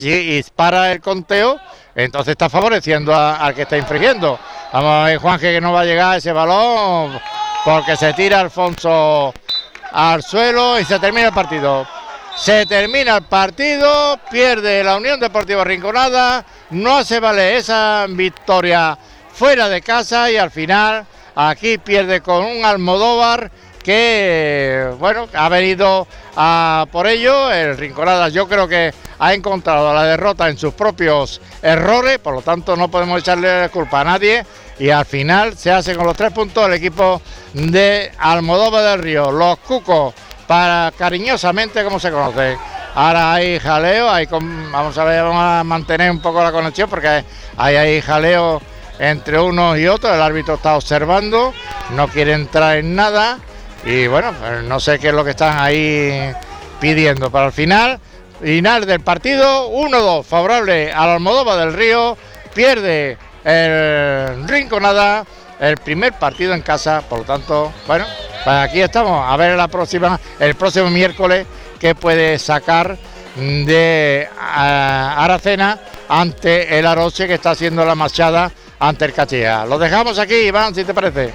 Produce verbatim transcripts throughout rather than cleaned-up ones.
y, y para el conteo, entonces está favoreciendo a, al que está infringiendo. Vamos a ver, Juanje, que no va a llegar ese balón porque se tira Alfonso al suelo y se termina el partido. Se termina el partido, pierde la Unión Deportiva Rinconada, no hace valer esa victoria fuera de casa y al final aquí pierde con un Almodóvar que, bueno, ha venido a por ello. El Rinconada yo creo que ha encontrado la derrota en sus propios errores, por lo tanto no podemos echarle culpa a nadie y al final se hace con los tres puntos el equipo de Almodóvar del Río, los Cucos, para cariñosamente como se conoce. Ahora hay jaleo, hay con, vamos a ver, vamos a mantener un poco la conexión porque hay ahí jaleo entre unos y otros, el árbitro está observando, no quiere entrar en nada y bueno, pues no sé qué es lo que están ahí pidiendo. Para el final, final del partido, uno dos, favorable al Almodóvar del Río, pierde el Rinconada, el primer partido en casa, por lo tanto, bueno, pues aquí estamos, a ver la próxima, el próximo miércoles, qué puede sacar de uh, Aracena ante el Aroche, que está haciendo la machada ante el Castilla. Lo dejamos aquí, Iván, si te parece.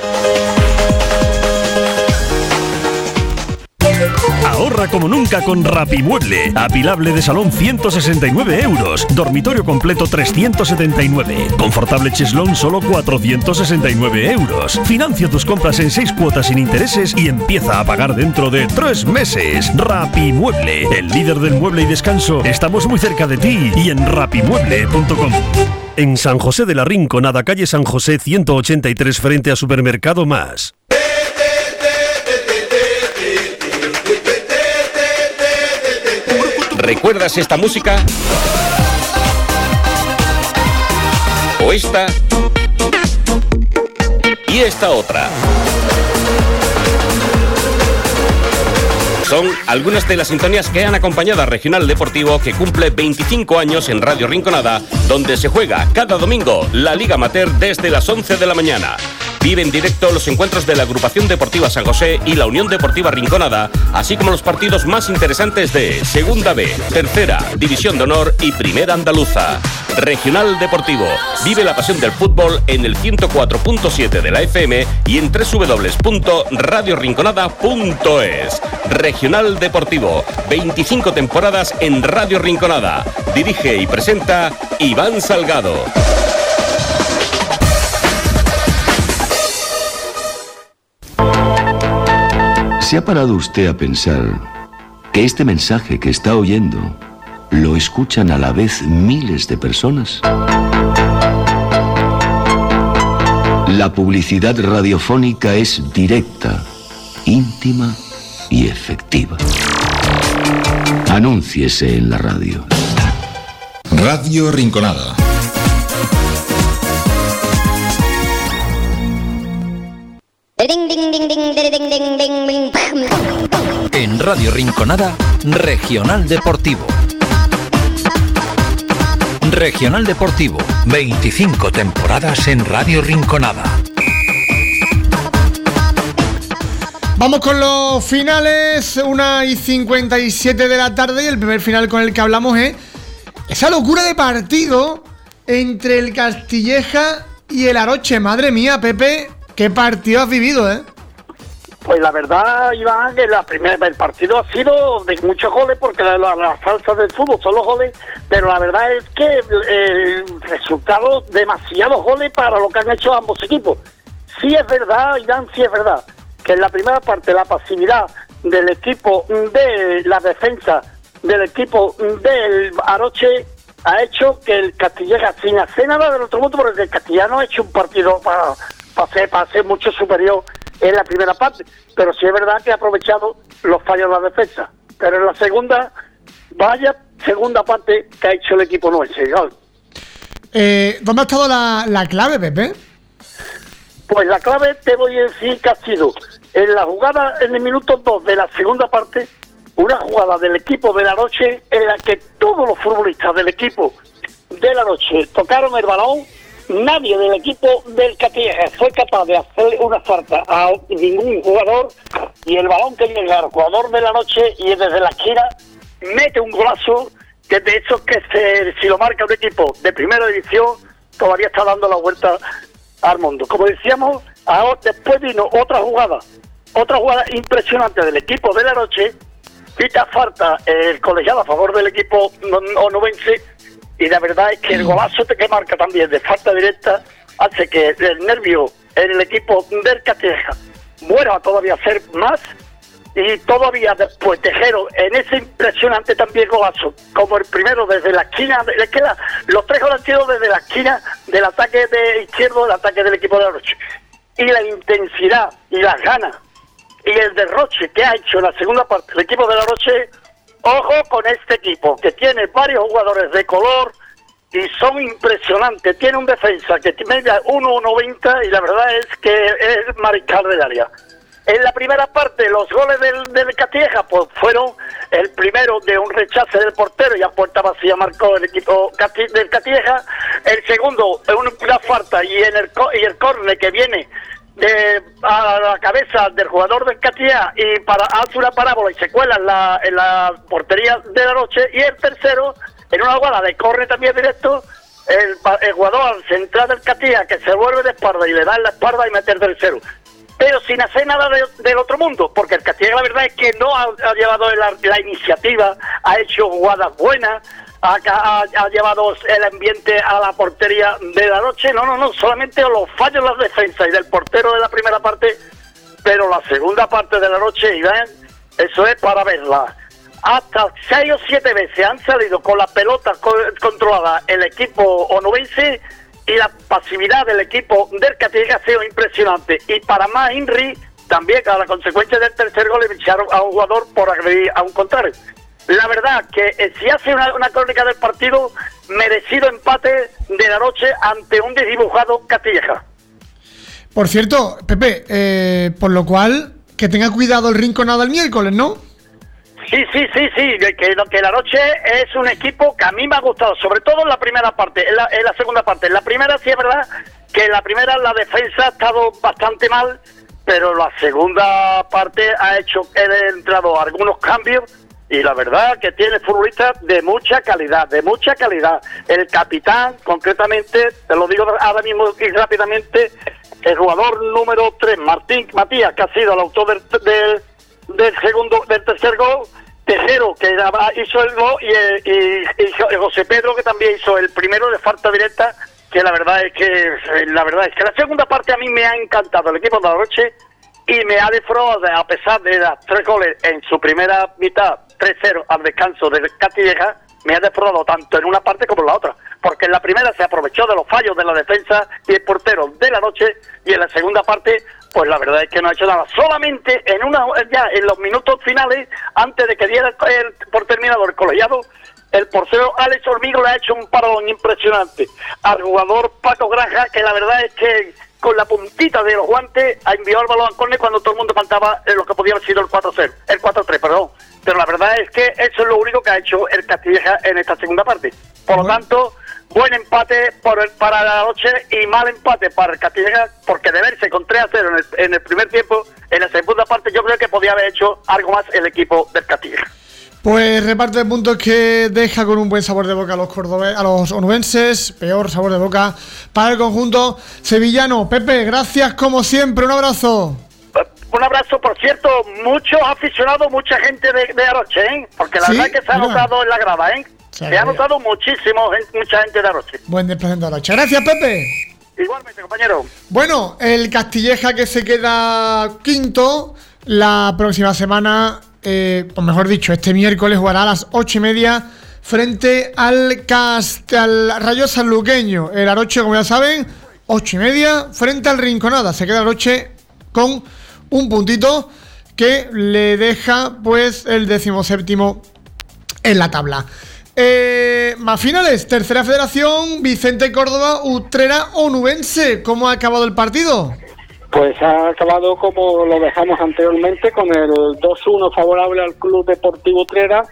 Ahorra como nunca con Rapimueble. Apilable de salón ciento sesenta y nueve euros. Dormitorio completo trescientos setenta y nueve. Confortable cheslón solo cuatrocientos sesenta y nueve euros. Financia tus compras en seis cuotas sin intereses y empieza a pagar dentro de tres meses. Rapimueble, el líder del mueble y descanso. Estamos muy cerca de ti y en rapimueble punto com. En San José de la Rinconada, calle San José ciento ochenta y tres, frente a Supermercado Más. ¿Recuerdas esta música? ¿O esta? ¿Y esta otra? Son algunas de las sintonías que han acompañado a Regional Deportivo, que cumple veinticinco años en Radio Rinconada, donde se juega cada domingo la Liga Amateur desde las once de la mañana. Vive en directo los encuentros de la Agrupación Deportiva San José y la Unión Deportiva Rinconada, así como los partidos más interesantes de Segunda B, Tercera, División de Honor y Primera Andaluza. Regional Deportivo. Vive la pasión del fútbol en el ciento cuatro punto siete de la F M y en doble u doble u doble u punto radio rinconada punto es. Regional Deportivo. veinticinco temporadas en Radio Rinconada. Dirige y presenta Iván Salgado. ¿Se ha parado usted a pensar que este mensaje que está oyendo lo escuchan a la vez miles de personas? La publicidad radiofónica es directa, íntima y efectiva. Anúnciese en la radio. Radio Rinconada. En Radio Rinconada, Regional Deportivo. Regional Deportivo, veinticinco temporadas en Radio Rinconada. Vamos con los finales, una y cincuenta y siete de la tarde, y el primer final con el que hablamos es esa locura de partido entre el Castilleja y el Aroche. Madre mía, Pepe, qué partido has vivido, ¿eh? Pues la verdad, Iván, que la primera, el partido ha sido de muchos goles, porque la, la, la salsa del fútbol son los goles, pero la verdad es que el resultado, demasiados goles para lo que han hecho ambos equipos. Sí es verdad, Iván, sí es verdad, que en la primera parte la pasividad del equipo de la defensa del equipo del Aroche ha hecho que el Castilleja, sin hacer nada del otro mundo, porque el Castellano ha hecho un partido para, para, ser, para ser mucho superior en la primera parte, pero sí es verdad que ha aprovechado los fallos de la defensa. Pero en la segunda, vaya segunda parte que ha hecho el equipo nuestro. Eh, ¿Dónde ha estado la, la clave, Pepe? Pues la clave te voy a decir que ha sido en la jugada, en el minuto dos de la segunda parte, una jugada del equipo de la noche en la que todos los futbolistas del equipo de la noche tocaron el balón. Nadie del equipo del Castilleja fue capaz de hacer una falta a ningún jugador, y el balón que llega al jugador de la noche y desde la esquina mete un golazo que de hecho que se, si lo marca un equipo de primera división, todavía está dando la vuelta al mundo. Como decíamos, ahora, después vino otra jugada, otra jugada impresionante del equipo de La Roche, pita falta el colegiado a favor del equipo onubense, y la verdad es que el golazo que marca también de falta directa hace que el nervio en el equipo del Castilleja vuelva todavía a ser más, y todavía después Tejero en ese impresionante también golazo, como el primero desde la esquina, es que la, los tres goles han sido desde la esquina del ataque de izquierdo, del ataque del equipo de La Roche, y la intensidad y las ganas y el derroche que ha hecho en la segunda parte el equipo de La Roche. Ojo con este equipo, que tiene varios jugadores de color y son impresionantes. Tiene un defensa que media uno noventa y la verdad es que es mariscal del área. En la primera parte, los goles del, del Castilleja pues fueron el primero de un rechace del portero, y a puerta vacía marcó el equipo del Castilleja. El segundo, una falta y en el y el córner que viene de a la cabeza del jugador del Castilleja y para hace una parábola y se cuela en la, en la portería de La Roche. Y el tercero, en una jugada de córner también directo, el, el jugador central del Castilleja que se vuelve de espalda y le da en la espalda y mete el tercero, pero sin hacer nada de, del otro mundo, porque el Castilleja la verdad es que no ha, ha llevado la, la iniciativa, ha hecho jugadas buenas, ha, ha, ha llevado el ambiente a la portería de La Roche. No, no, no, solamente los fallos en las defensas y del portero de la primera parte, pero la segunda parte de La Roche, Iván, eso es para verla. Hasta seis o siete veces han salido con la pelota controlada el equipo onubense, y la pasividad del equipo del Castilleja ha sido impresionante. Y para más, Inri también, a la consecuencia del tercer gol, le echaron a un jugador por agredir a un contrario. La verdad que eh, si hace una, una crónica del partido, merecido empate de La Roche ante un desdibujado Castilleja. Por cierto, Pepe, eh, por lo cual, que tenga cuidado el Rinconada el miércoles, ¿no? Sí, sí, sí, sí, que, que La Roche es un equipo que a mí me ha gustado, sobre todo en la primera parte, en la, en la segunda parte. En la primera sí es verdad que en la primera la defensa ha estado bastante mal, pero la segunda parte ha hecho, he entrado algunos cambios, y la verdad que tiene futbolistas de mucha calidad, de mucha calidad. El capitán, concretamente, te lo digo ahora mismo y rápidamente, el jugador número tres, Martín Matías, que ha sido el autor del... del del segundo, del tercer gol, Tejero, que hizo el gol, y, y, y José Pedro, que también hizo el primero de falta directa, que la verdad es que la verdad es que la segunda parte a mí me ha encantado el equipo de La Roche, y me ha defraudado, a pesar de las tres goles en su primera mitad, tres cero al descanso de Castilleja, me ha defraudado tanto en una parte como en la otra, porque en la primera se aprovechó de los fallos de la defensa y el portero de La Roche, y en la segunda parte pues la verdad es que no ha hecho nada. Solamente en una ya en los minutos finales, antes de que diera el, por terminado el colegiado, el portero Alex Hormigo le ha hecho un parón impresionante al jugador Paco Granja, que la verdad es que con la puntita de los guantes ha enviado el balón al córner cuando todo el mundo cantaba lo que podía haber sido el cuatro cero, el cuatro tres, perdón. Pero la verdad es que eso es lo único que ha hecho el Castilleja en esta segunda parte. Por lo tanto, buen empate por el, para La Roche, y mal empate para el Castilleja, porque de verse con tres a cero en el, en el primer tiempo, en la segunda parte yo creo que podía haber hecho algo más el equipo del Castilleja. Pues reparte de puntos que deja con un buen sabor de boca a los cordobes, a los onubenses, peor sabor de boca para el conjunto sevillano. Pepe, gracias como siempre, un abrazo. Un abrazo, por cierto, muchos aficionados, mucha gente de, de La Roche, ¿eh? Porque la ¿sí? verdad es que se ha notado en la grada, ¿eh? Se, se ha notado muchísimo, mucha gente de La Roche. Buen desplazamiento de La Roche. Gracias, Pepe. Igualmente, compañero. Bueno, el Castilleja que se queda quinto la próxima semana, eh, o mejor dicho, este miércoles jugará a las ocho y media frente al, Cast al Rayo Sanluqueño. El Aroche, como ya saben, ocho y media frente al Rinconada. Se queda el Aroche con un puntito que le deja pues el decimoséptimo en la tabla. Eh, más finales, tercera federación, Vicente Córdoba, Utrera Onubense. ¿Cómo ha acabado el partido? Pues ha acabado como lo dejamos anteriormente, con el dos uno favorable al Club Deportivo Utrera,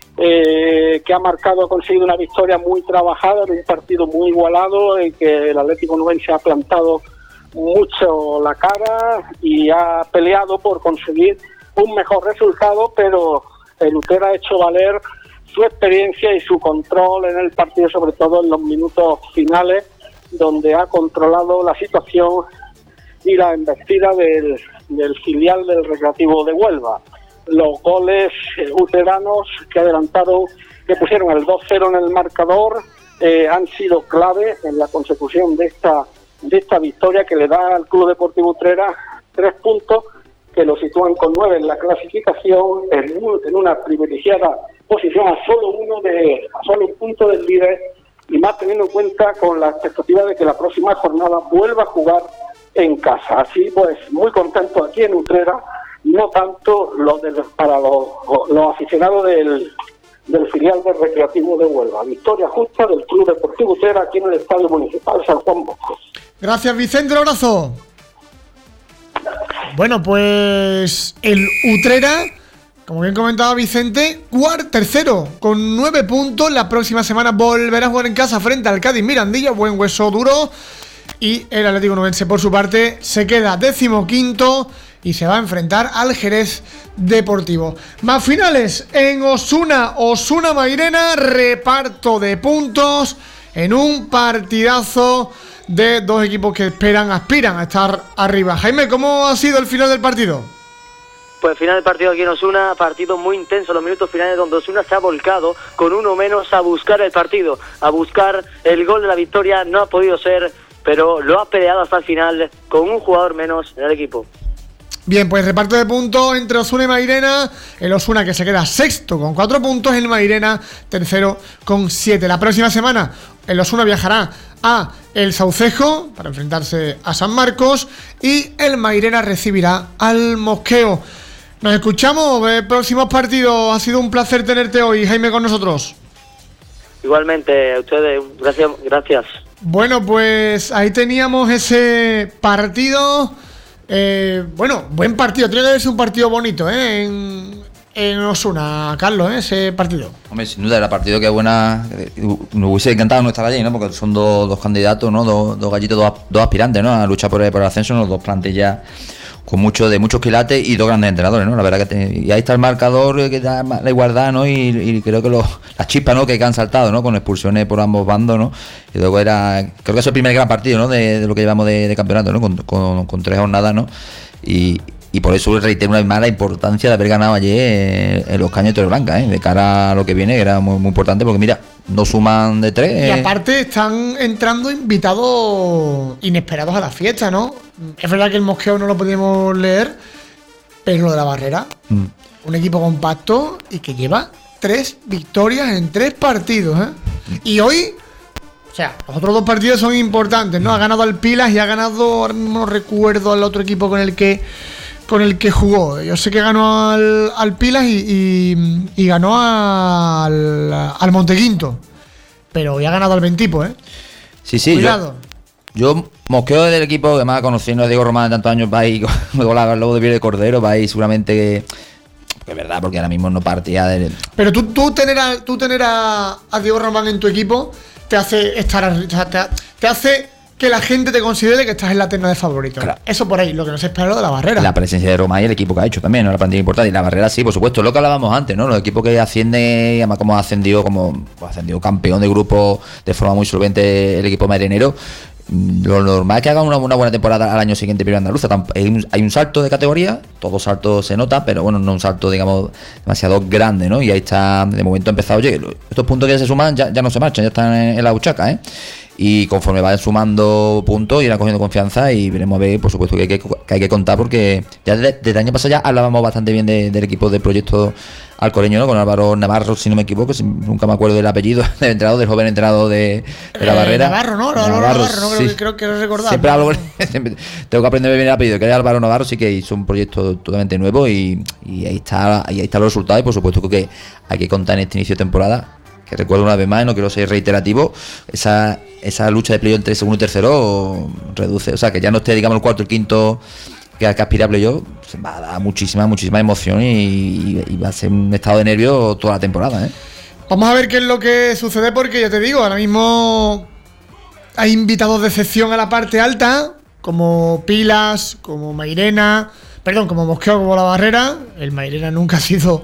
eh, que ha marcado, ha conseguido una victoria muy trabajada en un partido muy igualado, en que el Atlético Onubense ha plantado mucho la cara y ha peleado por conseguir un mejor resultado, pero el Utrera ha hecho valer su experiencia y su control en el partido, sobre todo en los minutos finales, donde ha controlado la situación y la embestida del, del filial del Recreativo de Huelva. Los goles eh, uteranos que adelantaron, que pusieron el dos cero en el marcador, eh, han sido clave en la consecución de esta de esta victoria, que le da al Club Deportivo Utrera tres puntos que lo sitúan con nueve en la clasificación, en, un, en una privilegiada posición a solo uno de a solo un punto del líder, y más teniendo en cuenta con la expectativa de que la próxima jornada vuelva a jugar en casa. Así pues, muy contento aquí en Utrera, no tanto los de los, para los, los aficionados del, del filial del Recreativo de Huelva. Victoria justa del Club Deportivo Utrera aquí en el Estadio Municipal San Juan Bosco. Gracias, Vicente, un abrazo. Bueno, pues el Utrera, como bien comentaba Vicente, cuarto, tercero, con nueve puntos. La próxima semana volverá a jugar en casa frente al Cádiz Mirandilla, buen hueso duro. Y el Atlético Nubense, por su parte, se queda decimoquinto y se va a enfrentar al Jerez Deportivo. Más finales en Osuna, Osuna Mairena, reparto de puntos en un partidazo de dos equipos que esperan, aspiran a estar arriba. Jaime, ¿cómo ha sido el final del partido? Pues el final del partido aquí en Osuna, partido muy intenso, los minutos finales donde Osuna se ha volcado con uno menos a buscar el partido, a buscar el gol de la victoria. No ha podido ser, pero lo ha peleado hasta el final con un jugador menos en el equipo. Bien, pues reparto de puntos entre Osuna y Mairena. El Osuna, que se queda sexto con cuatro puntos, el Mairena tercero con siete. La próxima semana el Osuna viajará a El Saucejo para enfrentarse a San Marcos y el Mairena recibirá al Mosqueo. Nos escuchamos en próximos partidos. Ha sido un placer tenerte hoy, Jaime, con nosotros. Igualmente, a ustedes, gracias, gracias. Bueno, pues ahí teníamos ese partido. Eh, bueno, buen partido. Tiene que haber sido un partido bonito, ¿eh? En, en Osuna, Carlos, ¿eh? Ese partido. Hombre, sin duda era partido que buena. Nos hubiese encantado no estar allí, ¿no? Porque son dos, dos candidatos, ¿no? Dos, dos gallitos, dos, dos aspirantes, ¿no? A luchar por el, por el ascenso, los dos plantillas con mucho de muchos quilates y dos grandes entrenadores, ¿no? La verdad que te, y ahí está el marcador que da la igualdad, ¿no? Y, y creo que los, las chispas, ¿no? Que han saltado, ¿no? Con expulsiones por ambos bandos, ¿no? Y luego era, creo que es el primer gran partido, ¿no? De, de lo que llevamos de, de campeonato, ¿no? Con, con, con tres jornadas, ¿no? Y, y por eso reitero una vez más la importancia de haber ganado ayer en los Caños de Torreblanca, ¿eh? De cara a lo que viene, que era muy, muy importante, porque mira, no suman de tres. Y aparte están entrando invitados inesperados a la fiesta, ¿no? Es verdad que el Mosqueo no lo podíamos leer, pero lo de la Barrera, mm. un equipo compacto y que lleva tres victorias en tres partidos, ¿eh? Mm. Y hoy, o sea, los otros dos partidos son importantes, ¿no? Ha ganado al Pilas y ha ganado, ahora mismo no recuerdo al otro equipo con el que con el que jugó. Yo sé que ganó al, al Pilas y, y, y ganó al, al Montequinto, pero hoy ha ganado al Ventipo, ¿eh? Sí, sí. Cuidado. Yo, yo Mosqueo del equipo, además conociendo a Diego Román de tantos años, va ahí con la lobo de piel de cordero, va ahí seguramente que, que es verdad, porque ahora mismo no partía de. Pero tú, tú tener a, tú tener a, a Diego Román en tu equipo te hace estar, te, te hace que la gente te considere que estás en la terna de favoritos. Claro. Eso por ahí, lo que no se espera lo de la Barrera. La presencia de Román y el equipo que ha hecho también, ¿no? La plantilla importante. Y la Barrera sí, por supuesto, lo que hablábamos antes, ¿no? Los equipos que ascienden, además como ha ascendido, como ha ascendido campeón de grupo de forma muy solvente el equipo marinero. Lo normal es que hagan una, una buena temporada al año siguiente Primera Andaluza. Hay un, hay un salto de categoría, todo salto se nota, pero bueno, no un salto, digamos, demasiado grande, ¿no? Y ahí está, de momento ha empezado, oye, estos puntos que ya se suman ya, ya no se marchan, ya están en, en la buchaca, ¿eh? Y conforme vayan sumando puntos, irán cogiendo confianza y veremos a ver, por supuesto, que hay que, que, hay que contar, porque ya desde, desde el año pasado ya hablábamos bastante bien de, del equipo de proyecto alcoreño, ¿no? Con Álvaro Navarro, si no me equivoco, si, nunca me acuerdo del apellido del entrenador, del joven entrenador de, de la eh, Barrera. Navarro, ¿no? Álvaro Navarro, Navarro, no, creo, sí. creo que lo recordaba. Siempre algo, tengo que aprender bien el apellido, que es Álvaro Navarro, sí que hizo un proyecto totalmente nuevo y, y ahí está, y ahí están los resultados, y por supuesto que hay que contar en este inicio de temporada, que recuerdo una vez más, no quiero ser reiterativo, esa esa lucha de playoff entre segundo y tercero reduce, o sea, que ya no esté, digamos, el cuarto y el quinto que, que aspira a playoff, va a dar muchísima, muchísima emoción y, y va a ser un estado de nervios toda la temporada, ¿eh? Vamos a ver qué es lo que sucede, porque ya te digo, ahora mismo hay invitados de excepción a la parte alta, como Pilas, como Mairena, perdón, como Mosqueo como la Barrera. El Mairena nunca ha sido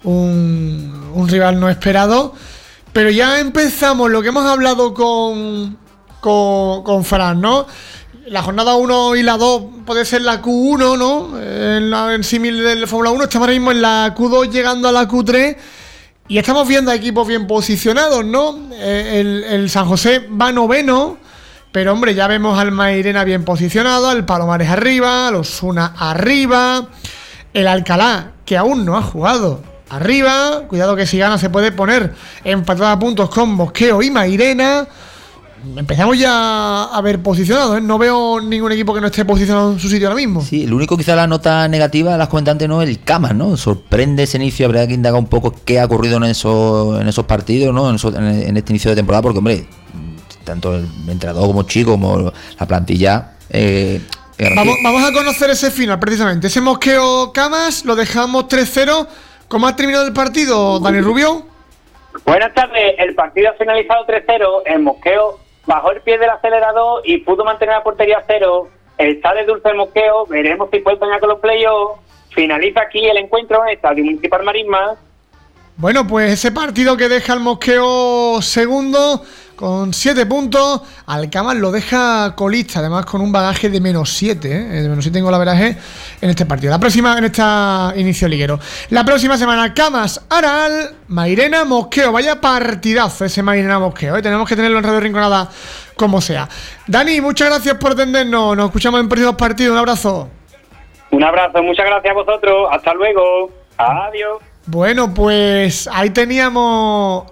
un, un rival no esperado. Pero ya empezamos lo que hemos hablado con, con, con Fran, ¿no? La jornada uno y la dos puede ser la Q uno, ¿no? En, la, en símil del Fórmula uno, estamos ahora mismo en la Q dos llegando a la Q tres y estamos viendo a equipos bien posicionados, ¿no? El, el San José va noveno, pero hombre, ya vemos al Mairena bien posicionado, al Palomares arriba, al Osuna arriba, el Alcalá, que aún no ha jugado, arriba. Cuidado que si gana se puede poner empatado a puntos con Mosqueo y Mairena. Empezamos ya a ver posicionados, ¿eh? No veo ningún equipo que no esté posicionado en su sitio ahora mismo. Sí, el único quizá la nota negativa, las comentantes, no, el Camas, ¿no? Sorprende ese inicio, habría que indagar un poco qué ha ocurrido en esos, en esos partidos, ¿no? En, esos, en este inicio de temporada, porque, hombre, tanto el entrenador como Chico, como la plantilla... Eh, vamos, vamos a conocer ese final, precisamente. Ese Mosqueo Camas, lo dejamos tres cero. ¿Cómo ha terminado el partido, Dani Rubio? Buenas tardes. El partido ha finalizado tres cero. El Mosqueo bajó el pie del acelerador y pudo mantener la portería a cero. Está de dulce el Mosqueo. Veremos si puede soñar con los playoffs. Finaliza aquí el encuentro en el Estadio Municipal Marismas. Bueno, pues ese partido que deja al Mosqueo segundo con siete puntos, Alcamas lo deja colista, además con un bagaje de menos siete, ¿eh? de menos siete en golaveraje en este partido. La próxima, en esta inicio liguero. La próxima semana, Camas, Aral, Mairena, Mosqueo. Vaya partidazo ese Mairena Mosqueo, ¿eh? Tenemos que tenerlo en Radio Rinconada como sea. Dani, muchas gracias por atendernos. Nos escuchamos en próximos partidos. Un abrazo. Un abrazo, muchas gracias a vosotros. Hasta luego. Adiós. Bueno, pues ahí teníamos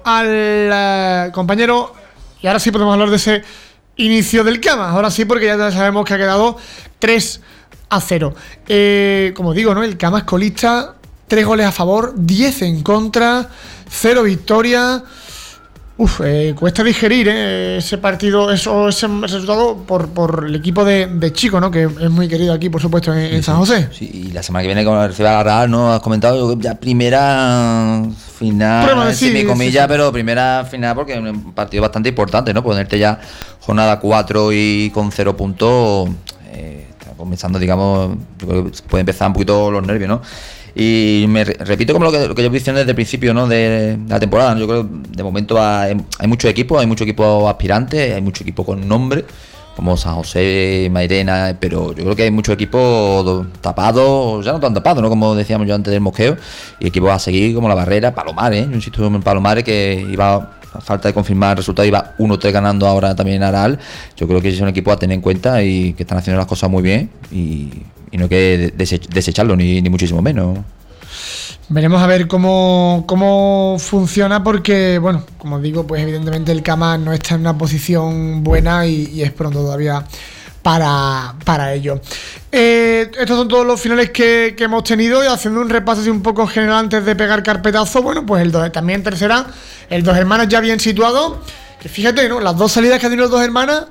al uh, compañero. Y ahora sí podemos hablar de ese inicio del Camas. Ahora sí, porque ya sabemos que ha quedado tres a cero. Eh, como digo, ¿no? El Camas colista, tres goles a favor, diez en contra, cero victoria. Uf, eh, cuesta digerir eh, ese partido, eso, ese resultado por, por el equipo de, de Chico, ¿no? Que es muy querido aquí, por supuesto, en, en sí, San José. Sí, y la semana que viene con el Recibe a Real, ¿no? Has comentado ya primera final, Prueba, sí, mi comilla, sí, sí. pero primera final porque es un partido bastante importante, ¿no? Ponerte ya jornada cuatro y con cero puntos, eh, está comenzando, digamos, yo creo que puede empezar un poquito los nervios, ¿no? Y me re- repito como lo que, lo que yo diciendo desde el principio, ¿no? de, de la temporada. Yo creo que de momento hay, hay muchos equipos, hay muchos equipos aspirantes, hay muchos equipos con nombre, como San José, Mairena, pero yo creo que hay muchos equipos tapados, ya no tan tapados, ¿no? Como decíamos yo antes del Mosqueo, y equipos a seguir como la Barrera, Palomares, ¿eh? Yo insisto en Palomares, que iba, a falta de confirmar el resultado, iba uno tres ganando ahora también en Aral. Yo creo que es un equipo a tener en cuenta y que están haciendo las cosas muy bien, y Y no hay que desech- desecharlo, ni, ni muchísimo menos. Veremos a ver cómo, cómo funciona, porque, bueno, como digo, pues evidentemente el Camas no está en una posición buena y, y es pronto todavía para, para ello. Eh, estos son todos los finales que, que hemos tenido, y haciendo un repaso así un poco general antes de pegar carpetazo, bueno, pues el dos, también tercera, el Dos Hermanas ya bien situado, que fíjate, ¿no? Las dos salidas que han tenido los Dos Hermanas,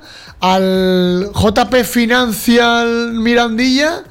al J P Financial Mirandilla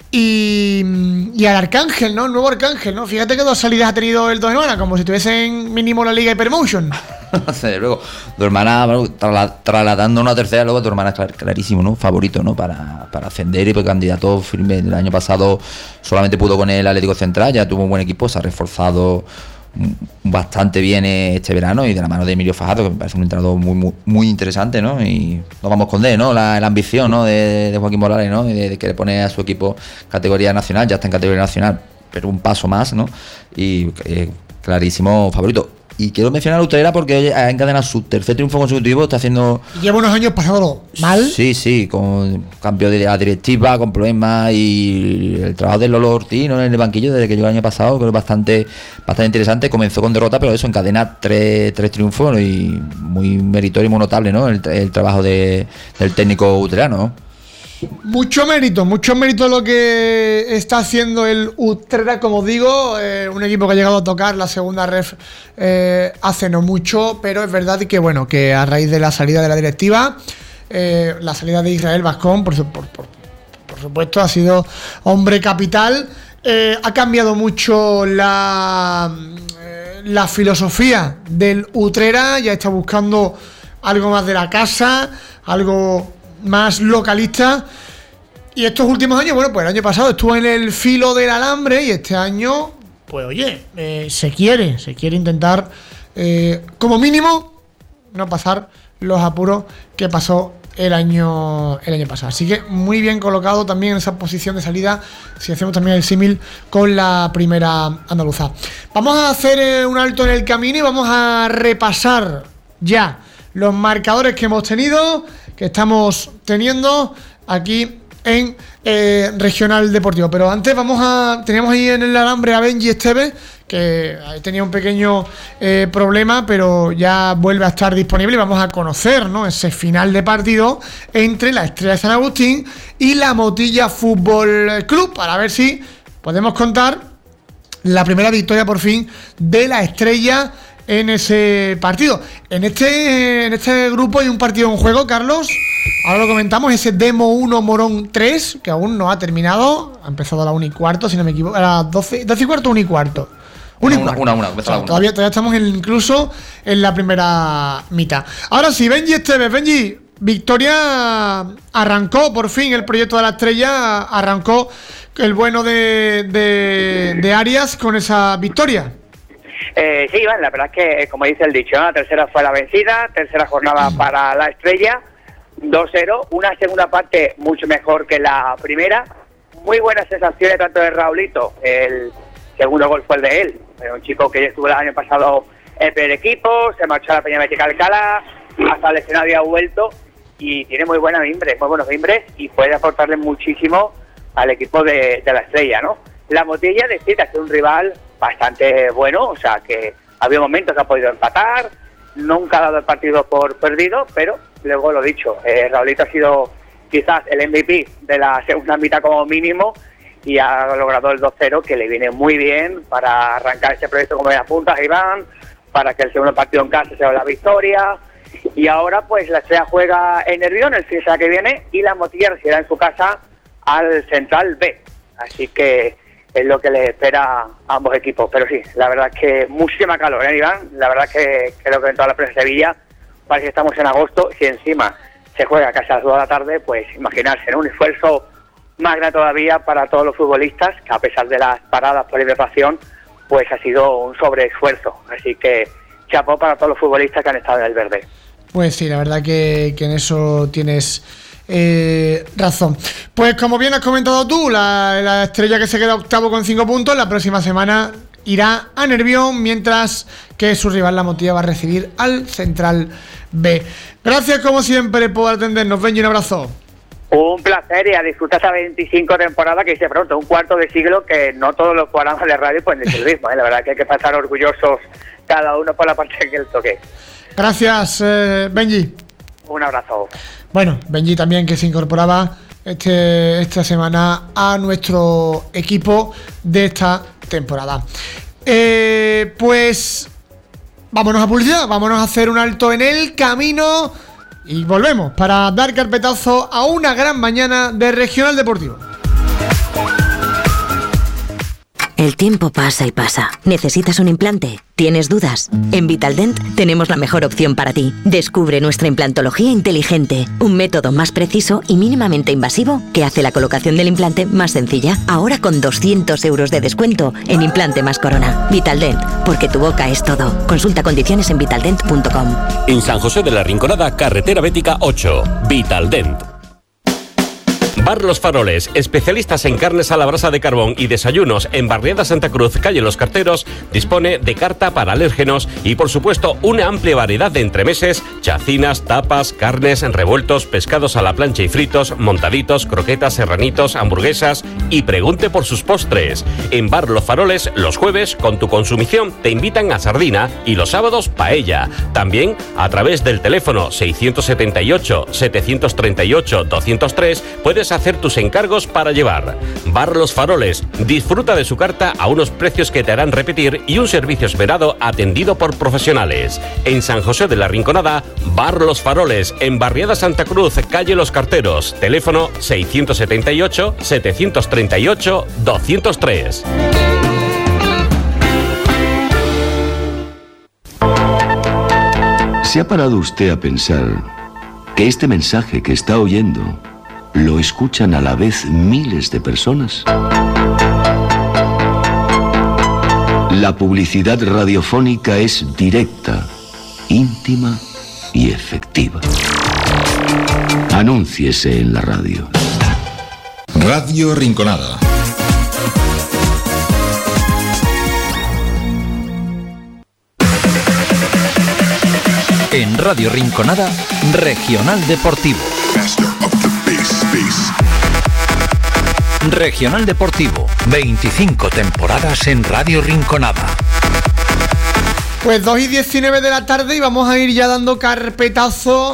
y, y al Arcángel, ¿no? El nuevo Arcángel, ¿no? Fíjate que dos salidas ha tenido el Dos Hermanas, como si tuviesen mínimo la Liga Hypermotion. Luego, tu hermana, bueno, trasla- trasladando una tercera, luego tu hermana es clar- clarísimo, ¿no? Favorito, ¿no? Para, para ascender y pues candidato firme. El año pasado solamente pudo con el Atlético Central, ya tuvo un buen equipo, se ha reforzado bastante bien este verano, y de la mano de Emilio Fajardo, que me parece un entrenador muy muy, muy interesante, ¿no? Y no vamos a esconder, ¿no? La, la ambición, ¿no? De, de Joaquín Morales, ¿no? De, de querer poner a su equipo categoría nacional, ya está en categoría nacional, pero un paso más, ¿no? Y eh, clarísimo favorito. Y quiero mencionar a Utrera porque ha encadenado su tercer triunfo consecutivo, está haciendo... Lleva unos años pasándolo mal. Sí, sí, con cambio de la directiva, con problemas, y el trabajo de Lolo Ortiz, ¿no? En el banquillo desde que llegó el año pasado, creo que es bastante, bastante interesante. Comenzó con derrota, pero eso encadena tres, tres triunfos, ¿no? Y muy meritorio y muy notable, ¿no? El, el trabajo de, del técnico utrerano, ¿no? Mucho mérito, mucho mérito lo que está haciendo el Utrera, como digo, eh, un equipo que ha llegado a tocar la segunda ref eh, hace no mucho, pero es verdad que bueno, que a raíz de la salida de la directiva, eh, la salida de Israel Vascón, por, por, por, por supuesto, ha sido hombre capital, eh, ha cambiado mucho la, eh, la filosofía del Utrera, ya está buscando algo más de la casa, algo más localista, y estos últimos años, bueno, pues el año pasado estuvo en el filo del alambre y este año, pues oye, eh, se quiere, se quiere intentar, eh, como mínimo, no pasar los apuros que pasó el año el año pasado. Así que muy bien colocado también en esa posición de salida, si hacemos también el símil con la primera andaluza. Vamos a hacer eh, un alto en el camino y vamos a repasar ya los marcadores que hemos tenido, que estamos teniendo aquí en eh, Regional Deportivo. Pero antes vamos a... Teníamos ahí en el alambre a Benji Esteves, que tenía un pequeño eh, problema, pero ya vuelve a estar disponible y vamos a conocer, ¿no?, ese final de partido entre la Estrella de San Agustín y la Motilla Fútbol Club, para ver si podemos contar la primera victoria por fin de la Estrella en ese partido. En este, en este grupo hay un partido en juego, Carlos. Ahora lo comentamos, ese Demo uno Morón tres, que aún no ha terminado. Ha empezado a las una y cuarto, si no me equivoco. A las doce, doce y cuarto, una y cuarto. Una, una, una, una, una, o sea, una. Todavía, todavía estamos en, incluso en la primera mitad. Ahora sí, Benji Esteves. Benji, victoria, arrancó por fin el proyecto de la Estrella. Arrancó el bueno de, de, de Arias con esa victoria. Eh, sí, Iván, la verdad es que, como dice el dicho, ¿no?, la tercera fue la vencida, tercera jornada para la Estrella, dos cero, una segunda parte mucho mejor que la primera, muy buenas sensaciones tanto de Raulito, el segundo gol fue el de él, un chico que estuvo el año pasado en el primer equipo, se marchó a la Peña Médica Alcalá, hasta lesionado había vuelto y tiene muy buena mimbre, muy buenos mimbres y puede aportarle muchísimo al equipo de, de la Estrella, ¿no? La Motilla decide que ha sido un rival bastante bueno, o sea que había momentos que ha podido empatar, nunca ha dado el partido por perdido, pero luego lo dicho, eh, Raulito ha sido quizás el M V P de la segunda mitad como mínimo y ha logrado el dos cero, que le viene muy bien para arrancar este proyecto como de las puntas, Iván, para que el segundo partido en casa sea la victoria. Y ahora pues la Estrella juega en Nervión el fin de semana que viene y la Motilla recibirá en su casa al Central B, así que es lo que les espera a ambos equipos. Pero sí, la verdad es que muchísima calor, ¿eh, Iván? La verdad es que creo que en toda la prensa de Sevilla parece que estamos en agosto. Si encima se juega casi a las dos de la tarde, pues imaginarse, ¿no?, un esfuerzo más grande todavía para todos los futbolistas, que a pesar de las paradas por hidratación, pues ha sido un sobreesfuerzo. Así que chapó para todos los futbolistas que han estado en el verde. Pues sí, la verdad que, que en eso tienes Eh, razón. Pues como bien has comentado tú, la, la Estrella que se queda octavo con cinco puntos, la próxima semana irá a Nervión, mientras que su rival la Motilla va a recibir al Central B. Gracias como siempre por atendernos, Benji, un abrazo. Un placer y a disfrutar esta veinticinco temporada que hice pronto, un cuarto de siglo que no todos los programas de radio pueden decir lo mismo, ¿eh? La verdad que hay que pasar orgullosos cada uno por la parte que él toque. Gracias, eh, Benji. Un abrazo. Bueno, Benji también, que se incorporaba este, esta semana a nuestro equipo de esta temporada. Eh, pues vámonos a publicidad, vámonos a hacer un alto en el camino y volvemos para dar carpetazo a una gran mañana de Regional Deportivo. El tiempo pasa y pasa. ¿Necesitas un implante? ¿Tienes dudas? En Vitaldent tenemos la mejor opción para ti. Descubre nuestra implantología inteligente, un método más preciso y mínimamente invasivo que hace la colocación del implante más sencilla. Ahora con doscientos euros de descuento en implante más corona. Vitaldent, porque tu boca es todo. Consulta condiciones en vitaldent punto com. En San José de la Rinconada, carretera Bética ocho. Vitaldent. Bar Los Faroles, especialistas en carnes a la brasa de carbón y desayunos en Barriada Santa Cruz, calle Los Carteros, dispone de carta para alérgenos y, por supuesto, una amplia variedad de entremeses, chacinas, tapas, carnes, revueltos, pescados a la plancha y fritos, montaditos, croquetas, serranitos, hamburguesas y pregunte por sus postres. En Bar Los Faroles, los jueves, con tu consumición, te invitan a sardina y los sábados, paella. También, a través del teléfono seiscientos setenta y ocho, setecientos treinta y ocho, doscientos tres, puedes hacer tus encargos para llevar. Bar Los Faroles, disfruta de su carta a unos precios que te harán repetir y un servicio esperado atendido por profesionales. En San José de la Rinconada, Bar Los Faroles, en Barriada Santa Cruz, calle Los Carteros, teléfono seiscientos setenta y ocho, setecientos treinta y ocho, doscientos tres. ¿Se ha parado usted a pensar que este mensaje que está oyendo lo escuchan a la vez miles de personas. La publicidad radiofónica es directa, íntima y efectiva. Anúnciese en la radio. Radio Rinconada. En Radio Rinconada, Regional Deportivo. Regional Deportivo, veinticinco temporadas en Radio Rinconada. Pues dos y diecinueve de la tarde y vamos a ir ya dando carpetazo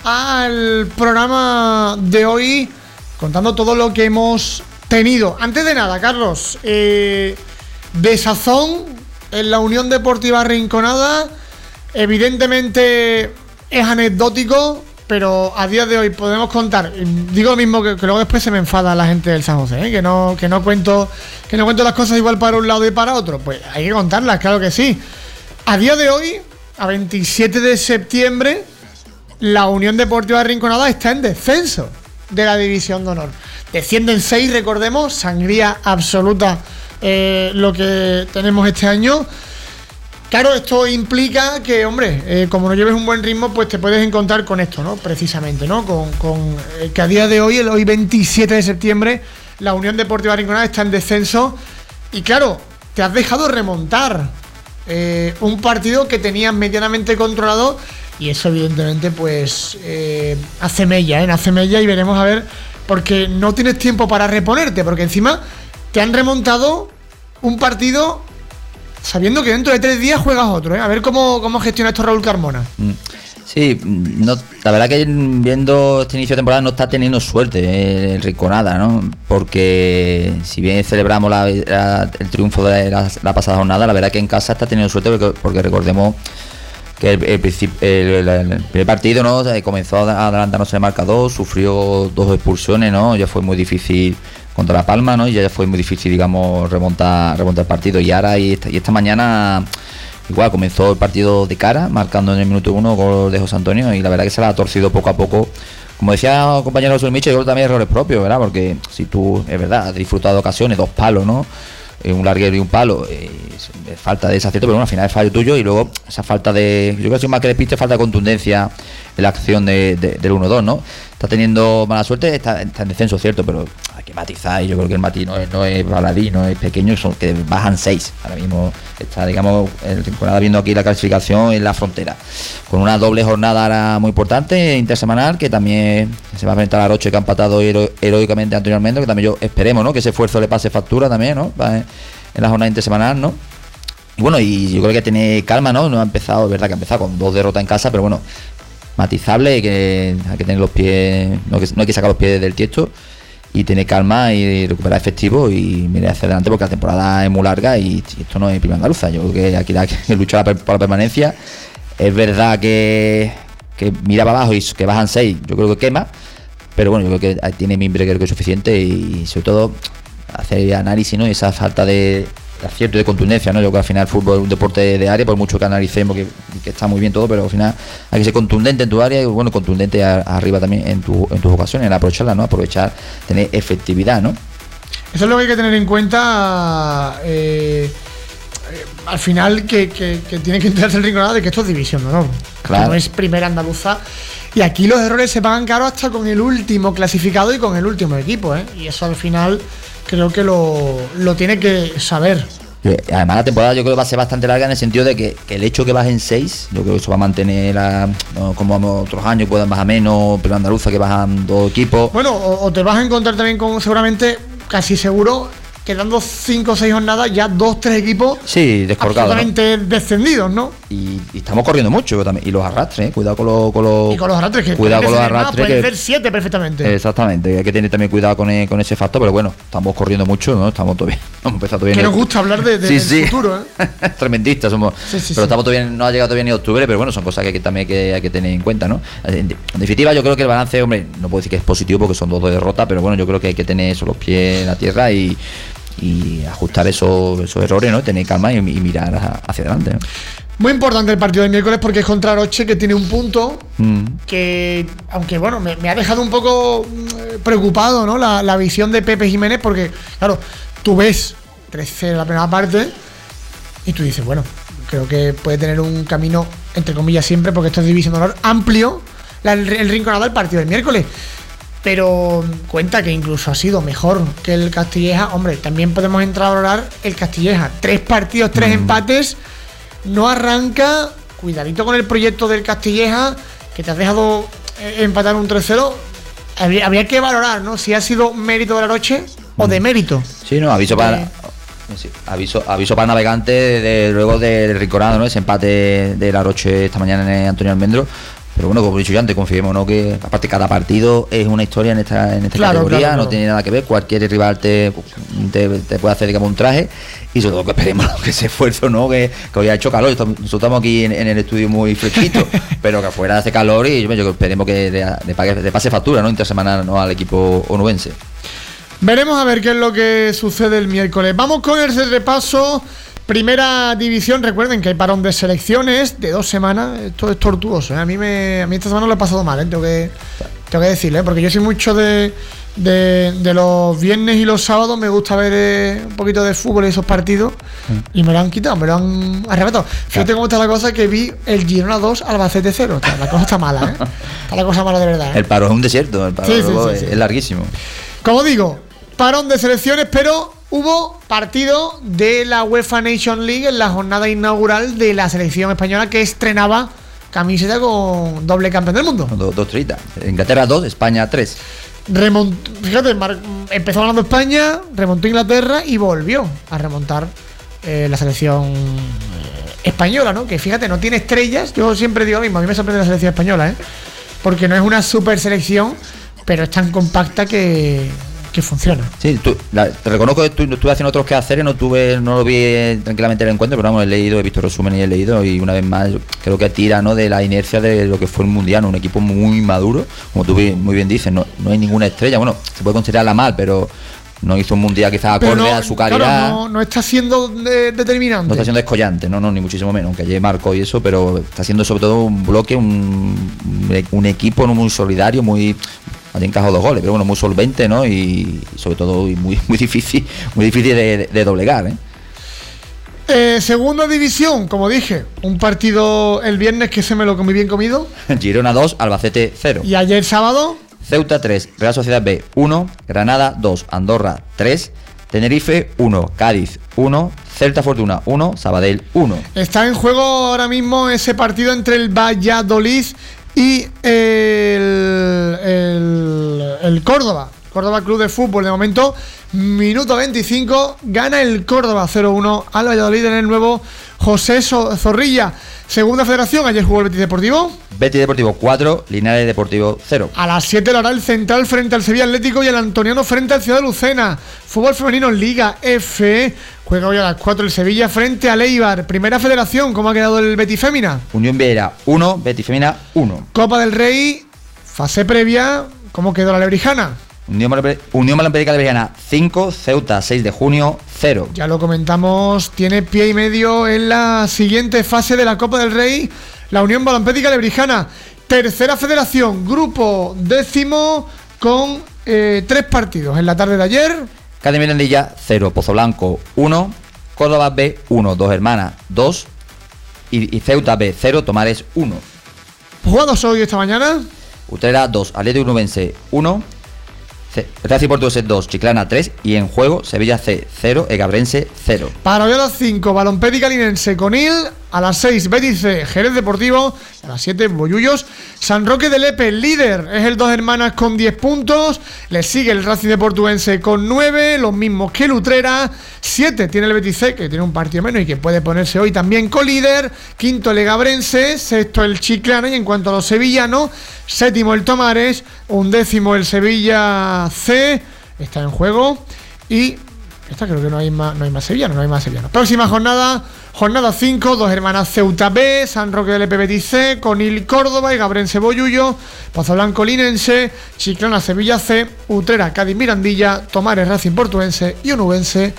al programa de hoy, contando todo lo que hemos tenido. Antes de nada, Carlos, eh, desazón en la Unión Deportiva Rinconada. Evidentemente es anecdótico, pero a día de hoy podemos contar. Digo lo mismo que, que luego después se me enfada la gente del San José, ¿eh? que no que no cuento que no cuento las cosas igual para un lado y para otro. Pues hay que contarlas, claro que sí. A día de hoy, a veintisiete de septiembre, la Unión Deportiva Rinconada está en descenso de la División de Honor. Descienden seis, recordemos, sangría absoluta eh, lo que tenemos este año. Claro, esto implica que, hombre, eh, como no lleves un buen ritmo, pues te puedes encontrar con esto, ¿no? Precisamente, ¿no? Con, con eh, que a día de hoy, el hoy veintisiete de septiembre, la Unión Deportiva Rinconada está en descenso. Y claro, te has dejado remontar eh, un partido que tenías medianamente controlado. Y eso, evidentemente, pues eh, hace mella, ¿eh? Hace mella y veremos a ver, porque no tienes tiempo para reponerte, porque encima te han remontado un partido sabiendo que dentro de tres días juegas otro, ¿eh? A ver cómo, cómo gestiona esto Raúl Carmona. Sí, no, la verdad que viendo este inicio de temporada no está teniendo suerte eh, el Rinconada, ¿no? Porque si bien celebramos la, la, el triunfo de la, la pasada jornada, la verdad que en casa está teniendo suerte porque, porque recordemos que el, el, el, el, el primer partido, ¿no? Comenzó a adelantarnos el marcador, sufrió dos expulsiones, ¿no? Ya fue muy difícil contra La Palma, ¿no? Y ya fue muy difícil, digamos, remontar, remontar el partido. Y ahora y esta, y esta mañana igual comenzó el partido de cara, marcando en el minuto uno gol de José Antonio, y la verdad que se la ha torcido poco a poco. Como decía el compañero José Micho, yo creo también errores propios, ¿verdad? Porque si tú, es verdad, has disfrutado de ocasiones, dos palos, ¿no? Un larguero y un palo, eh, falta de desacierto, pero bueno, al final es fallo tuyo, y luego esa falta de, yo creo que más que despiste, falta de contundencia en la acción de, de, del uno dos, ¿no? Está teniendo mala suerte, está, está en descenso, cierto, pero hay que matizar, y yo creo que el matiz no es, no es baladí, no es pequeño, son que bajan seis. Ahora mismo está, digamos, el temporada viendo aquí la clasificación en la frontera, con una doble jornada ahora muy importante, intersemanal, que también se va a enfrentar a Roche, que ha empatado hero, heroicamente anteriormente, que también yo esperemos, ¿no? Que ese esfuerzo le pase factura también, ¿no? En la jornada intersemanal, ¿no? Y bueno, y yo creo que tiene calma, ¿no? No ha empezado, es verdad que ha empezado con dos derrotas en casa, pero bueno, matizable, que hay que tener los pies, no, que, no hay que sacar los pies del tiesto y tener calma y recuperar efectivo y mirar hacia adelante, porque la temporada es muy larga y, y esto no es prima andaluza. Yo creo que aquí hay que luchar por la permanencia. Es verdad que, que mira para abajo y que bajan seis, yo creo que quema, pero bueno, yo creo que tiene mimbre, creo que es suficiente, y sobre todo hacer análisis, ¿no? Y esa falta de acierto y de contundencia, ¿no? Yo creo que al final el fútbol es un deporte de área, por mucho que analicemos que, que está muy bien todo, pero al final hay que ser contundente en tu área y bueno, contundente a, arriba también en, tu, en tus ocasiones, en aprovecharla, ¿no? Aprovechar, tener efectividad, ¿no? Eso es lo que hay que tener en cuenta, eh, eh, al final, que, que, que tiene que enterarse el Rinconada de que esto es división, ¿no? Claro. No es primera andaluza. Y aquí los errores se pagan caro hasta con el último clasificado y con el último equipo, ¿eh? Y eso al final creo que lo, lo tiene que saber. Además la temporada yo creo que va a ser bastante larga, en el sentido de que, que el hecho que bajen seis, yo creo que eso va a mantener la, no, como otros años puedan bajar menos, pero andaluza que bajan dos equipos. Bueno, o, o te vas a encontrar también con, seguramente, casi seguro, quedando cinco o seis jornadas, ya dos, tres equipos sí, descolgados, absolutamente, ¿no? Descendidos, ¿no? Y, y estamos corriendo mucho también. Y los arrastres, ¿eh? Cuidado con los, con los. Y con los arrastres, que cuidado con los arrastres. Pueden ser siete perfectamente. Exactamente, hay que tener también cuidado con, el, con ese factor, pero bueno, estamos corriendo mucho, ¿no? Estamos todavía. Hemos empezado todavía. Que nos gusta hablar de, de, sí, del sí. futuro, ¿eh? Tremendistas somos. Sí, sí, pero sí. estamos todavía, no ha llegado todavía ni octubre, pero bueno, son cosas que, hay que también que hay que tener en cuenta, ¿no? En, en definitiva, yo creo que el balance, hombre, no puedo decir que es positivo porque son dos de derrota, pero bueno, yo creo que hay que tener eso, los pies en la tierra y. y ajustar esos, esos errores, ¿no? Tener calma y, y mirar hacia adelante, ¿no? Muy importante el partido del miércoles porque es contra Aroche, que tiene un punto Mm. que, aunque bueno, me, me ha dejado un poco eh, preocupado, ¿no? La, la visión de Pepe Jiménez, porque, claro, tú ves tres cero la primera parte y tú dices, bueno, creo que puede tener un camino, entre comillas, siempre, porque esto es división de honor amplio, la, el, el Rinconada del partido del miércoles. Pero cuenta que incluso ha sido mejor que el Castilleja. Hombre, también podemos entrar a valorar el Castilleja. Tres partidos, tres mm. empates. No arranca. Cuidadito con el proyecto del Castilleja, que te has dejado eh, empatar un tres cero. Habría, habría que valorar, ¿no? Si ha sido mérito de la noche o de mérito. Sí, no, aviso para eh. sí, aviso, aviso para navegante de, de, luego del Rinconada, ¿no? Ese empate de la Roche esta mañana en Antonio Almendro. Pero bueno, como he dicho yo antes, confiemos, ¿no? Que aparte cada partido es una historia en esta, en esta claro, categoría, claro, claro. No tiene nada que ver, cualquier rival te, te, te puede hacer, digamos, un traje, y sobre todo que esperemos que ese esfuerzo, ¿no? Que, que hoy ha hecho calor, nosotros estamos aquí en, en el estudio muy fresquito, pero que afuera hace calor y yo, yo esperemos que de, de, pague, de pase factura, ¿no? Intersemana, ¿no? Al equipo onubense. Veremos a ver qué es lo que sucede el miércoles. Vamos con el repaso. Primera división, recuerden que hay parón de selecciones de dos semanas. Esto es tortuoso, ¿eh? A mí me a mí esta semana lo he pasado mal, ¿eh? Tengo que, tengo que decirle, ¿eh? Porque yo soy mucho de, de, de los viernes y los sábados. Me gusta ver eh, un poquito de fútbol y esos partidos. Mm. Y me lo han quitado, me lo han arrebatado. Fíjate claro. Cómo está la cosa, que vi el Girona dos, Albacete cero. O sea, la cosa está mala, ¿eh? Está la cosa mala de verdad, ¿eh? El paro es un desierto, el paro sí, sí, sí, es, sí. es larguísimo. Como digo, parón de selecciones, pero hubo partido de la UEFA Nation League en la jornada inaugural de la selección española, que estrenaba camiseta con doble campeón del mundo. Dos, dos tritas. Inglaterra dos, España tres. Remont, fíjate, empezó ganando España, remontó Inglaterra y volvió a remontar eh, la selección española, ¿no? Que fíjate, no tiene estrellas. Yo siempre digo lo mismo, a mí me sorprende la selección española, ¿eh? Porque no es una super selección, pero es tan compacta que... que funciona. Sí, tú, la, te reconozco que tú, estuve haciendo otros quehaceres, no tuve, no lo vi tranquilamente el encuentro, pero vamos, he leído, he visto resumen y he leído, y una vez más creo que tira, ¿no? De la inercia de lo que fue el mundial, ¿no? Un equipo muy maduro, como tú muy bien dices, no, no hay ninguna estrella, bueno, se puede considerarla mal, pero no hizo un mundial quizás acorde no, a su calidad. Claro, no, no está siendo de, determinante. No está siendo descollante, no, no, ni muchísimo menos, aunque ayer marcó y eso, pero está siendo sobre todo un bloque, un, un equipo no muy solidario, muy... Ha encajado dos goles, pero bueno, muy solvente, ¿no? Y sobre todo muy, muy difícil, muy difícil de, de, de doblegar, ¿eh? Eh, segunda división, como dije, un partido el viernes que se me lo comí bien comido. Girona dos, Albacete cero. Y ayer sábado, Ceuta tres, Real Sociedad B uno, Granada dos, Andorra tres, Tenerife uno, Cádiz uno, Celta Fortuna uno, Sabadell uno. Está en juego ahora mismo ese partido entre el Valladolid y el, el, el Córdoba, Córdoba Club de Fútbol. De momento, minuto veinticinco, gana el Córdoba cero uno al Valladolid en el nuevo José Zorrilla. Segunda federación, ayer jugó el Betis Deportivo. Betis Deportivo cuatro, Linares Deportivo cero. A las siete lo hará el Central frente al Sevilla Atlético y el Antoniano frente al Ciudad de Lucena. Fútbol femenino Liga F. Juega hoy a las cuatro el Sevilla frente al Eibar. Primera federación, ¿cómo ha quedado el Betis Fémina? Unión Viera uno, Betis Fémina uno. Copa del Rey, fase previa, ¿cómo quedó la Lebrijana? Unión Malampédica Lebrijana cinco, Ceuta seis de junio cero. Ya lo comentamos, tiene pie y medio en la siguiente fase de la Copa del Rey la Unión Malampédica Lebrijana. Tercera federación, grupo décimo con eh, tres partidos en la tarde de ayer. Cádiz Mirandilla cero, Pozo Blanco uno, Córdoba B uno, Dos Hermanas dos y, y Ceuta B cero, Tomares uno. ¿Jugados hoy esta mañana? Utrera dos, Atlético Nubense uno, Racing Portuguesa dos, Chiclana tres y en juego Sevilla C cero, Egabrense cero. Para hoy a las cinco, Balompédica Linense con Il. A las seis, Betis C, Jerez Deportivo. A las siete, Bollullos. San Roque de Lepe, líder, es el Dos Hermanas con diez puntos. Le sigue el Racing de Portuense con nueve, los mismos que el Utrera. siete tiene el Betis C, que tiene un partido menos y que puede ponerse hoy también colíder. Quinto, el Egabrense. Sexto, el Chiclana. Y en cuanto a los sevillanos, séptimo, el Tomares. Undécimo, el Sevilla C. Está en juego. Y esta creo que no hay más, no hay más sevillanos, no hay más sevillanos. Próxima jornada, jornada cinco, Dos Hermanas Ceuta B, San Roque del E P Betis C, Conil Córdoba, Egabrense Bollullo, Pozo Blanco Linense, Chiclana Sevilla C, Utrera Cádiz Mirandilla, Tomares Racing Portuense y Onubense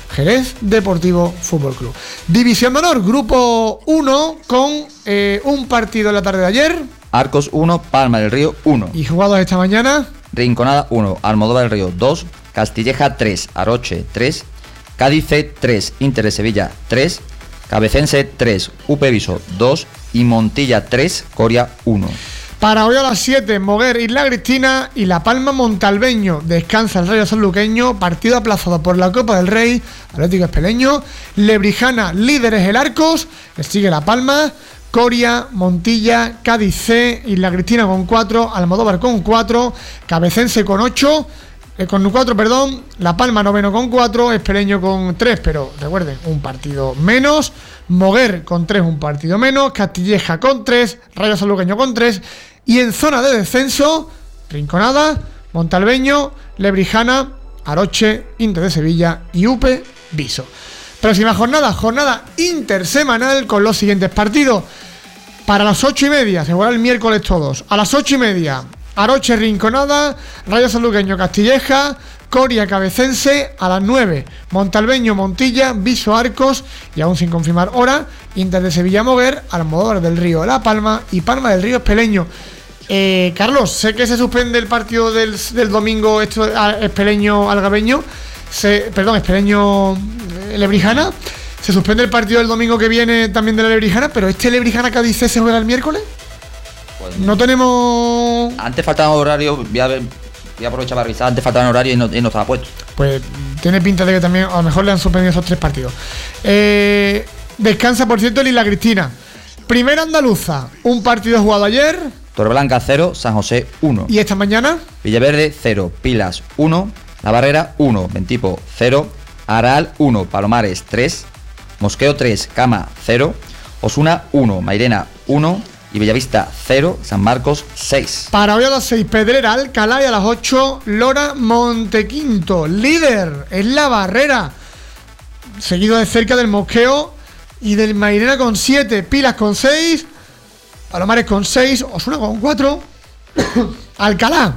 Jerez Deportivo Fútbol Club. División de honor, grupo uno, con eh, un partido en la tarde de ayer. Arcos uno, Palma del Río uno. Y jugados esta mañana. Rinconada uno, Almodóvar del Río dos, Castilleja tres, Aroche tres, Cádiz tres, Inter de Sevilla tres, Cabecense tres, U P Viso dos y Montilla tres, Coria uno. Para hoy a las siete, Moguer, Isla Cristina y La Palma Montalbeño. Descansa el Rayo Sanluqueño, partido aplazado por la Copa del Rey, Atlético Espeleño. Lebrijana, líderes el Arcos, le sigue La Palma, Coria, Montilla, Cádiz C, Isla Cristina con cuatro, Almodóvar con cuatro, Cabecense con ocho, eh, con cuatro, perdón, La Palma noveno con cuatro, Espeleño con tres, pero recuerden, un partido menos, Moguer con tres, un partido menos, Castilleja con tres, Rayo Sanluqueño con tres, y en zona de descenso, Rinconada, Montalbeño, Lebrijana, Aroche, Inter de Sevilla y U P Viso. Próxima jornada, jornada intersemanal con los siguientes partidos. Para las ocho y media, se jugará el miércoles todos. A las ocho y media, Aroche Rinconada, Rayo Sanluqueño Castilleja, Coria Cabecense. A las nueve, Montalbeño Montilla, Viso Arcos y aún sin confirmar hora, Inter de Sevilla Moguer, Almodóvar del Río La Palma y Palma del Río Espeleño. Eh, Carlos, sé que se suspende el partido del, del domingo esto, Espeleño Algabeño. Se, perdón, Espeleño Lebrijana. Se suspende el partido del domingo que viene también de la Lebrijana, pero este Lebrijana Cádiz C se juega el miércoles. Pues no tenemos. Antes faltaba horario, voy a, ver, voy a aprovechar para revisar. Antes faltaba horario y no, y no estaba puesto. Pues tiene pinta de que también a lo mejor le han suspendido esos tres partidos. Eh, descansa, por cierto, el Isla Cristina. Primera andaluza, un partido jugado ayer. Torreblanca cero, San José uno. ¿Y esta mañana? Villaverde cero, Pilas uno, La Barrera uno, Ventipo cero, Aral uno, Palomares tres, Mosqueo tres, Cama cero, Osuna uno, Mairena uno y Bellavista cero, San Marcos seis. Para hoy a las seis, Pedrera, Alcalá, y a las ocho, Lora, Montequinto. Líder es La Barrera, seguido de cerca del Mosqueo y del Mairena con siete, Pilas con seis, Palomares con seis, Osuna con cuatro, Alcalá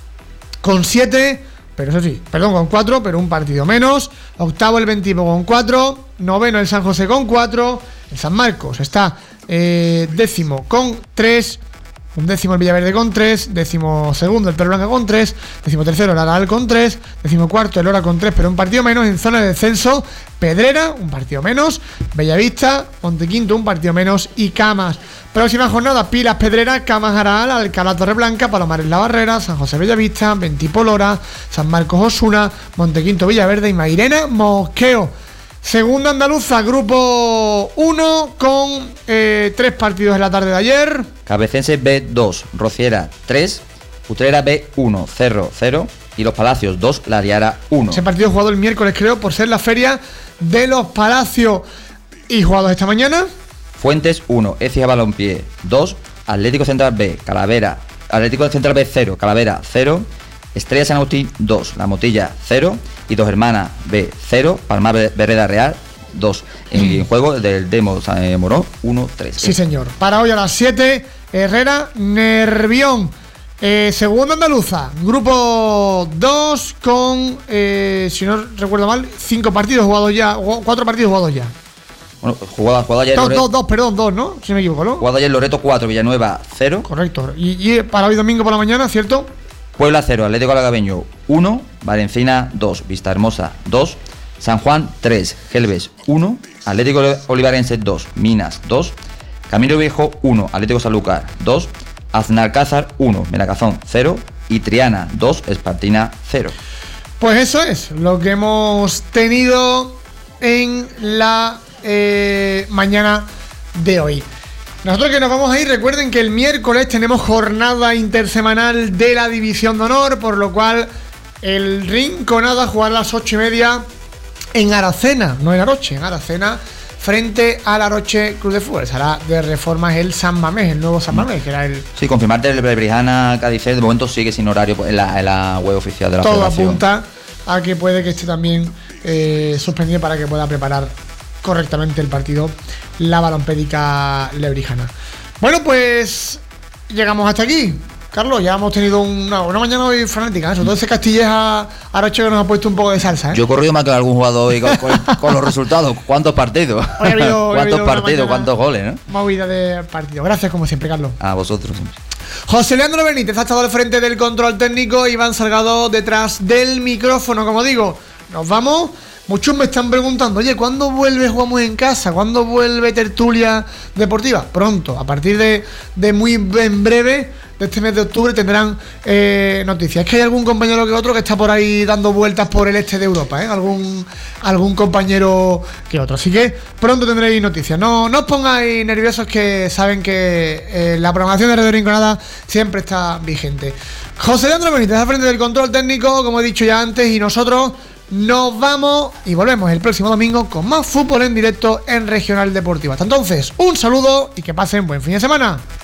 con siete, pero eso sí, perdón, con cuatro, pero un partido menos. Octavo el Ventipo con cuatro, noveno el San José con cuatro, el San Marcos está eh, décimo con tres, un décimo el Villaverde con tres, décimo segundo el Torreblanca con tres, décimo tercero el Aral con tres, décimo cuarto el Lora con tres, pero un partido menos. En zona de descenso, Pedrera, un partido menos, Bellavista, Montequinto, un partido menos y Camas. Próxima jornada, Pilas Pedrera, Camas Aral, Alcalá Torreblanca, Palomares La Barrera, San José Bellavista, Ventipo Lora, San Marcos Osuna, Montequinto Villaverde y Mairena Mosqueo. Segunda andaluza, grupo uno, con eh, tres partidos en la tarde de ayer. Cabecense B dos, Rociera tres, Utrera B uno, Cerro cero y Los Palacios dos, La Diara uno. Ese partido jugado el miércoles, creo, por ser la feria de Los Palacios. ¿Y jugados esta mañana? Fuentes uno, Écija Balompié dos, Atlético Central B, Calavera, Atlético Central B cero, Calavera cero, Estrella San Agustín dos, La Motilla cero y Dos Hermanas B cero, Palmar Vereda Real dos. En juego del Demo San Moró uno tres. Sí, señor. Para hoy a las siete, Herrera Nervión. Eh, segunda andaluza, grupo dos con, eh, si no recuerdo mal, cinco partidos jugados ya, cuatro partidos jugados ya. Bueno, jugada, jugada ayer. Dos, dos, dos, perdón, dos, ¿no? Si me equivoco, ¿no? Jugada ayer Loreto cuatro, Villanueva cero. Correcto. Y, y para hoy domingo por la mañana, ¿cierto? Puebla cero, Atlético Alagabeño uno, Valencina dos, Vista Hermosa dos, San Juan tres, Gelbes uno, Atlético Olivarense dos, Minas dos, Camino Viejo uno, Atlético Sanlúcar dos, Aznalcázar uno, Benacazón cero y Triana dos, Espartina cero. Pues eso es lo que hemos tenido en la eh, mañana de hoy. Nosotros que nos vamos a ir, recuerden que el miércoles tenemos jornada intersemanal de la División de Honor, por lo cual el Rinconada jugará a las ocho y media en Aracena, no en Aroche, en Aracena, frente al Aroche Club de Fútbol. Será de Reformas el San Mamés, el nuevo San Mamés, que era el... Sí, confirmarte el Brijana Cádiz, de momento sigue sin horario en la, en la web oficial de la Todo Federación. Apunta a que puede que esté también eh, suspendido para que pueda preparar correctamente el partido la balompédica lebrijana. Bueno, pues llegamos hasta aquí. Carlos, ya hemos tenido una, una mañana hoy fanática, ¿eh? Sobre todo ese Castilleja Arocho que nos ha puesto un poco de salsa, ¿eh? Yo he corrido más que algún jugador hoy con, con, con los resultados. ¿Cuántos partidos? Hoy ha habido, hoy ha ¿Cuántos habido partidos? ¿Cuántos goles, no? Movida de partido. Gracias, como siempre, Carlos. A vosotros. José Leandro Benítez ha estado al frente del control técnico, Iván Salgado detrás del micrófono, como digo. Nos vamos. Muchos me están preguntando, oye, ¿cuándo vuelve Jugamos en Casa? ¿Cuándo vuelve Tertulia Deportiva? Pronto, a partir de, de muy en breve, de este mes de octubre, tendrán eh, noticias. Es que hay algún compañero que otro que está por ahí dando vueltas por el este de Europa, ¿eh? Algún, algún compañero que otro. Así que pronto tendréis noticias. No, no os pongáis nerviosos, que saben que eh, la programación de Radio Rinconada siempre está vigente. José Leandro Benítez al frente del control técnico, como he dicho ya antes, y nosotros nos vamos y volvemos el próximo domingo con más fútbol en directo en Regional Deportiva. Hasta entonces, un saludo y que pasen buen fin de semana.